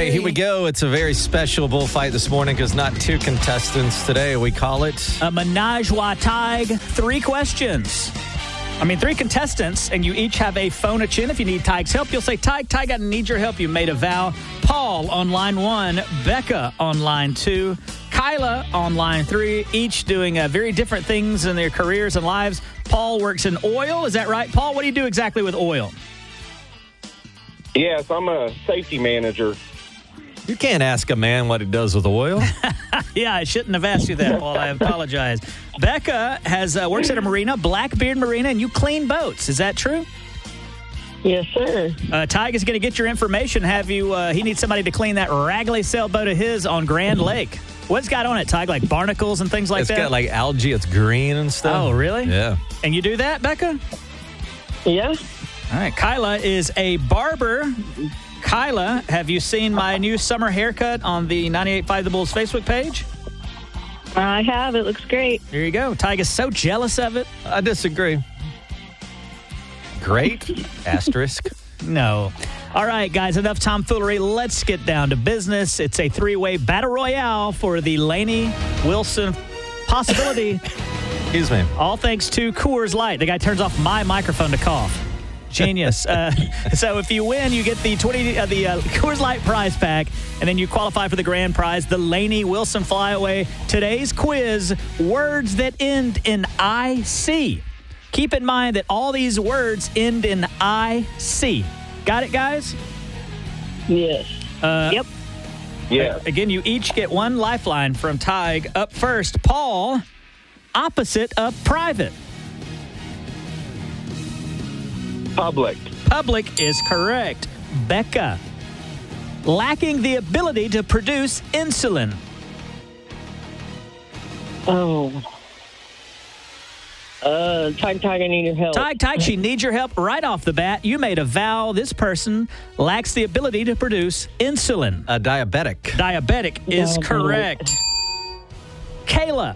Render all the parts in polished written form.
right, here we go. It's a very special bullfight this morning because not two contestants today. We call it a Menage a Tig. 3 questions. 3 contestants, and you each have a phone a chin. If you need Tig's help, you'll say, Tig, I need your help. You made a vow. Paul on line 1, Becca on line 2, Kyla on line 3, each doing very different things in their careers and lives. Paul works in oil. Is that right? Paul, what do you do exactly with oil? Yes, I'm a safety manager. You can't ask a man what he does with oil. Yeah, I shouldn't have asked you that, Paul. I apologize. Becca works at a marina, Blackbeard Marina, and you clean boats. Is that true? Yes, sir. Tig is going to get your information. He needs somebody to clean that raggedy sailboat of his on Grand Lake. What's got on it, Tig? Like barnacles and things like that? It's got like algae. It's green and stuff. Oh, really? Yeah. And you do that, Becca? Yeah. All right. Kyla is a barber. Kyla, have you seen my new summer haircut on the 98.5 The Bulls Facebook page? I have. It looks great. Here you go. Tig is so jealous of it. I disagree. Great. Asterisk. No. All right, guys, enough tomfoolery. Let's get down to business. It's a 3-way battle royale for the Lainey Wilson possibility. Excuse me. All thanks to Coors Light. The guy turns off my microphone to cough. Genius. So if you win, you get the Coors Light prize pack, and then you qualify for the grand prize, the Lainey Wilson Flyaway. Today's quiz, words that end in IC. Keep in mind that all these words end in IC. Got it, guys? Yes. Yep. Yeah. Again, you each get one lifeline from Tig. Up first, Paul, opposite of private. Public. Public is correct. Becca, lacking the ability to produce insulin. Oh. Tig, I need your help. Tig, she needs your help right off the bat. You made a vow. This person lacks the ability to produce insulin. A diabetic. Diabetic is correct. Kyla,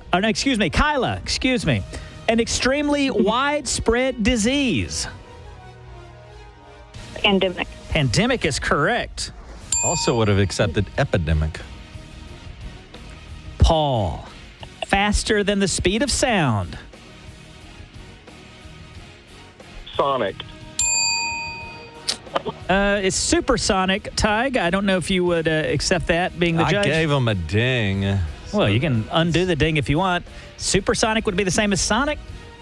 an extremely widespread disease. Pandemic. Pandemic is correct. Also would have accepted epidemic. Paul, faster than the speed of sound. Sonic. It's supersonic, Tig. I don't know if you would accept that being the judge. I gave him a ding. Well, you can undo the ding if you want. Supersonic would be the same as sonic?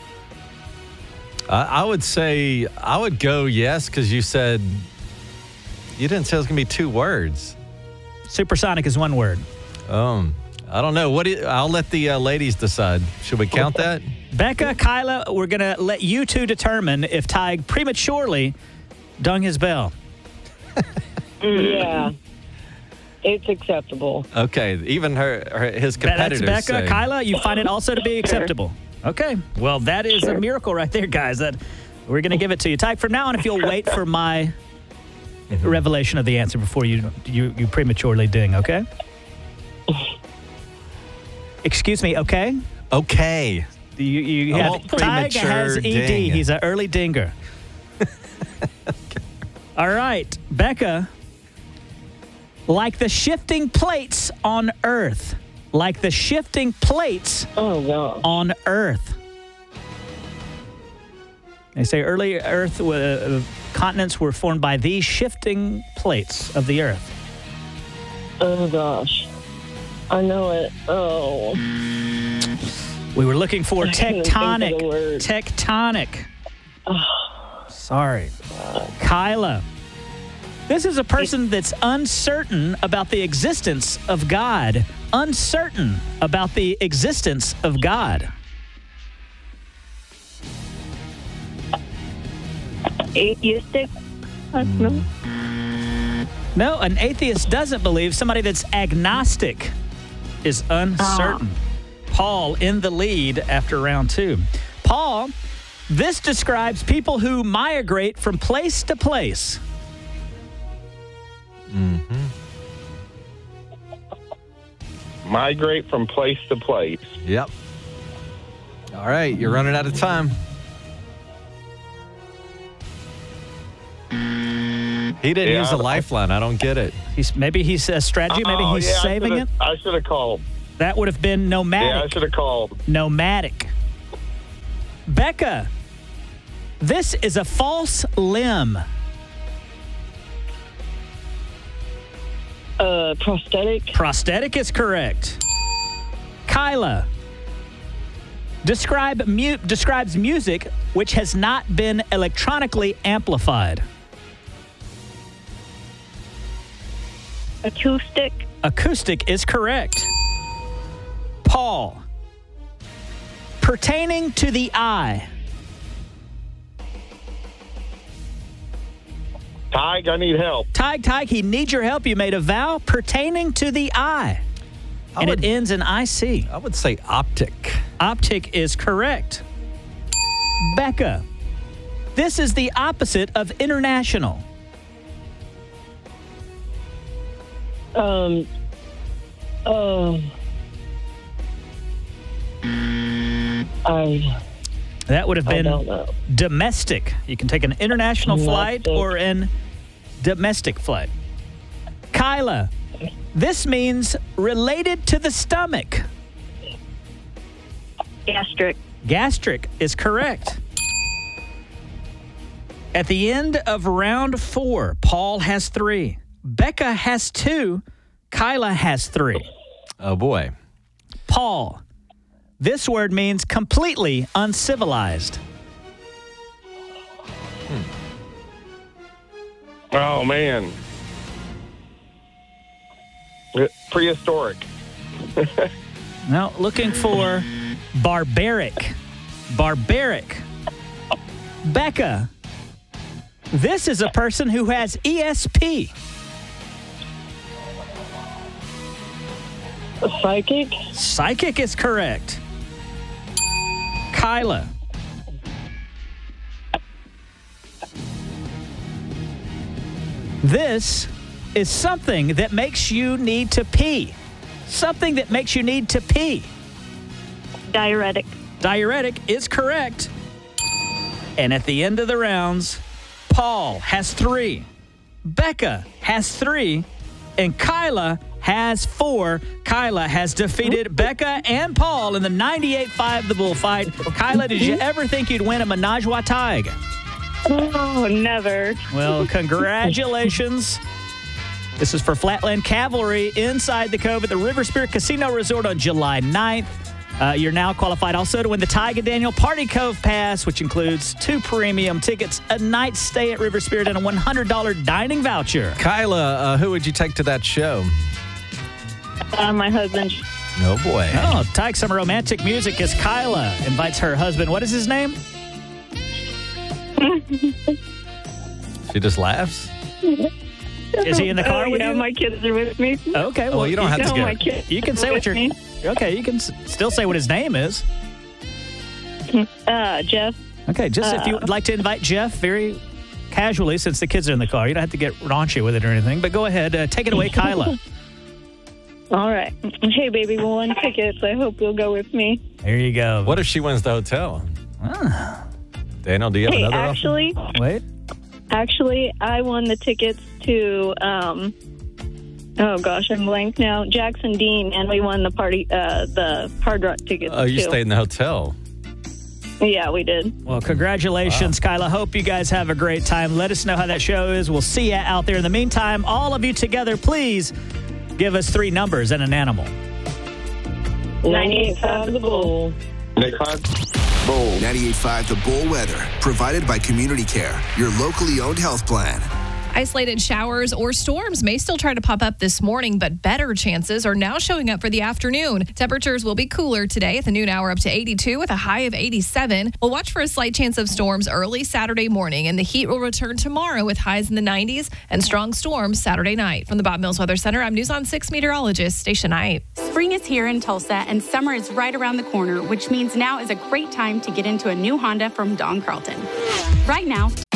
I would say, I would go yes, because you said, you didn't say it was going to be 2 words. Supersonic is 1 word. I don't know. I'll let the ladies decide. Should we count that? Becca, Kyla, we're going to let you two determine if Tig prematurely dung his bell. Yeah. It's acceptable. Okay. Even his competitors That's Becca. say. Kyla, you find it also to be acceptable. Okay. Well, that is a miracle right there, guys. That we're going to give it to you. Tig, from now on, if you'll wait for my revelation of the answer before you prematurely ding, okay? Excuse me, okay? Okay. You have Tig has ED. Ding. He's an early dinger. All right, Becca. Like the shifting plates on Earth. Like the shifting plates on Earth. They say early Earth continents were formed by these shifting plates of the Earth. Oh, gosh. I know it. Oh. We were looking for tectonic. Tectonic. Sorry. Kyla. This is a person that's uncertain about the existence of God. Uncertain about the existence of God. Atheistic? No, an atheist doesn't believe. Somebody that's agnostic is uncertain. Paul in the lead after round 2. Paul, this describes people who migrate from place to place. Migrate from place to place. Yep. All right, you're running out of time. He didn't Yeah, use a I- lifeline. I don't get it. Maybe he's a strategy. Maybe he's saving it. I should have called. That would have been Yeah, I nomadic. should have called. Nomadic. Becca, this is a false limb. Prosthetic. Prosthetic is correct. Kyla, describes music which has not been electronically amplified. Acoustic. Acoustic is correct. Paul, pertaining to the eye. Tig, I need help. Tig, he needs your help. You made a vow pertaining to the eye. And it ends in IC. I would say optic. Optic is correct. Becca, this is the opposite of international. That would have I been don't know. domestic. You can take an international flight or an domestic flight. Kyla, this means related to the stomach. Gastric. Gastric is correct. At the end of round 4, Paul has 3. Becca has 2. Kyla has 3. Oh, boy. Paul, this word means completely uncivilized. Oh, man. Prehistoric. Now, looking for barbaric. Barbaric. Becca, this is a person who has ESP. Psychic. Psychic is correct. Kyla, this is something that makes you need to pee. Something that makes you need to pee. Diuretic. Diuretic is correct. And at the end of the rounds, Paul has 3. Becca has 3. And Kyla has 4. Kyla has defeated Becca and Paul in the 98.5 The Bullfight. Kyla, did you ever think you'd win a Menage a Tig? Oh, never. Well, congratulations. This is for Flatland Cavalry inside the Cove at the River Spirit Casino Resort on July 9th. You're now qualified also to win the Tig and Daniel Party Cove Pass, which includes 2 premium tickets, a night stay at River Spirit, and a $100 dining voucher. Kyla, who would you take to that show? My husband. Oh, boy. Oh, Tig Summer Romantic Music as Kyla invites her husband. What is his name? She just laughs? Is he in the car with yeah, you? my kids are with me. Okay, well, you don't have to No, get my kids You can say are what with you're... me. Okay, you can still say what his name is. Jeff. Okay, just if you would like to invite Jeff very casually, since the kids are in the car. You don't have to get raunchy with it or anything, but go ahead. Take it away, Kyla. All right. Hey, baby, we won tickets. I hope you'll go with me. There you go. What if she wins the hotel? Daniel, do you have Hey, another offer? Wait. I won the tickets to, oh gosh, I'm blank now. Jackson Dean, and we won the party, the Hard Rock tickets. Oh, you too. stayed in the hotel. Yeah, we did. Well, congratulations, Kyla. Hope you guys have a great time. Let us know how that show is. We'll see you out there. In the meantime, all of you together, please give us 3 numbers and an animal. 98.5 The Bull. Nick Hunt. Bull. 98.5 The Bull Weather, provided by Community Care, your locally owned health plan. Isolated showers or storms may still try to pop up this morning, but better chances are now showing up for the afternoon. Temperatures will be cooler today at the noon hour, up to 82 with a high of 87. We'll watch for a slight chance of storms early Saturday morning, and the heat will return tomorrow with highs in the 90s and strong storms Saturday night. From the Bob Mills Weather Center, I'm News on 6 meteorologist Stacia Knight. Spring is here in Tulsa, and summer is right around the corner, which means now is a great time to get into a new Honda from Don Carlton. Right now,